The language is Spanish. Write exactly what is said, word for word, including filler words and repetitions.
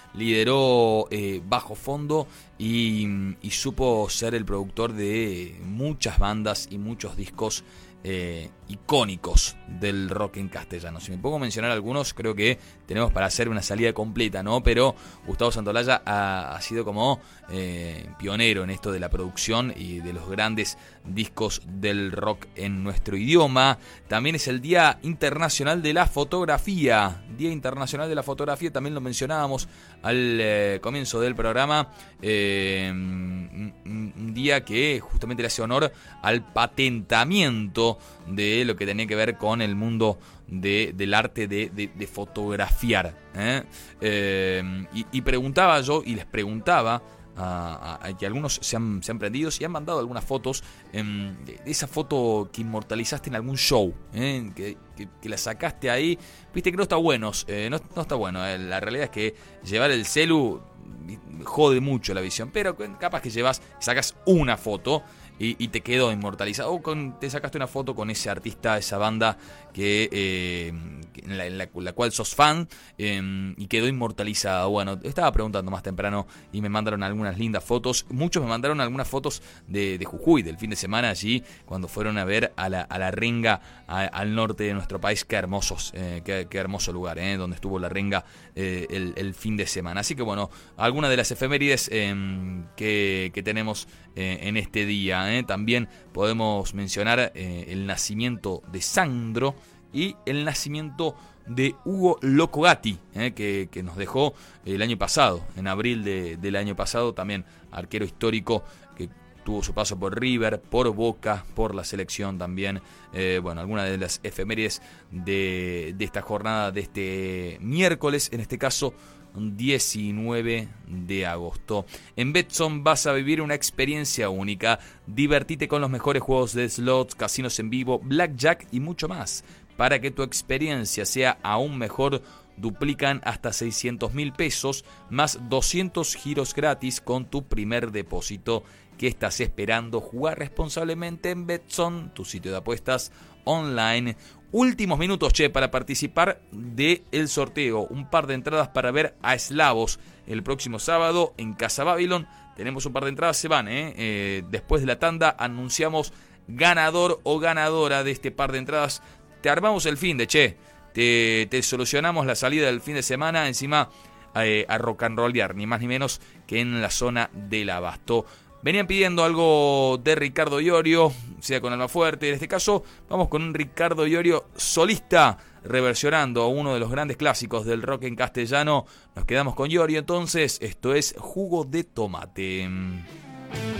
lideró eh, Bajo Fondo y, y supo ser el productor de muchas bandas y muchos discos Eh, icónicos del rock en castellano. Si me pongo a mencionar algunos, creo que tenemos para hacer una salida completa, ¿no? Pero Gustavo Santaolalla ha, ha sido como eh, pionero en esto de la producción y de los grandes discos del rock en nuestro idioma. También es el Día Internacional de la Fotografía. Día Internacional de la Fotografía, también lo mencionábamos al eh, comienzo del programa. Eh, un, un día que justamente le hace honor al patentamiento de lo que tenía que ver con el mundo de, del arte de, de, de fotografiar. ¿eh? Eh, y, y preguntaba yo, y les preguntaba a, a, a que algunos se han, se han prendido y han mandado algunas fotos, eh, de esa foto que inmortalizaste en algún show, ¿eh? que, que, que la sacaste ahí, viste que no está bueno, eh, no, no está bueno, eh. La realidad es que llevar el celu jode mucho la visión, pero capaz que llevas, sacas una foto y, y te quedó inmortalizado, o con, te sacaste una foto con ese artista, esa banda que eh, en, la, en la, la cual sos fan, eh, y quedó inmortalizada. Bueno, estaba preguntando más temprano y me mandaron algunas lindas fotos. Muchos me mandaron algunas fotos de, de Jujuy, del fin de semana allí, cuando fueron a ver a la, a la renga a, al norte de nuestro país. Qué hermosos, eh, qué, qué hermoso lugar, eh, donde estuvo la renga eh, el, el fin de semana. Así que bueno, algunas de las efemérides eh, que, que tenemos eh, en este día. Eh. También podemos mencionar eh, el nacimiento de Sandro y el nacimiento de Hugo Loco Gatti, eh, que, que nos dejó el año pasado, en abril de, del año pasado, también arquero histórico que tuvo su paso por River, por Boca, por la selección también. Eh, bueno, algunas de las efemérides de, de esta jornada, de este miércoles, en este caso diecinueve de agosto. En Betson vas a vivir una experiencia única. Divertite con los mejores juegos de slots, casinos en vivo, blackjack y mucho más. Para que tu experiencia sea aún mejor, duplican hasta seiscientos mil pesos más doscientos giros gratis con tu primer depósito. ¿Qué estás esperando? Jugar responsablemente en Betson, tu sitio de apuestas online. Últimos minutos, che, para participar del sorteo. Un par de entradas para ver a Eslavos el próximo sábado en Casa Babylon. Tenemos un par de entradas, se van, ¿eh? Eh, después de la tanda anunciamos ganador o ganadora de este par de entradas. Te armamos el fin de, che. Te, te solucionamos la salida del fin de semana. Encima eh, a rock and rollear, ni más ni menos que en la zona del Abasto. Venían pidiendo algo de Ricardo Iorio, sea con Almafuerte. En este caso, vamos con un Ricardo Iorio solista, reversionando a uno de los grandes clásicos del rock en castellano. Nos quedamos con Iorio entonces. Esto es Jugo de Tomate.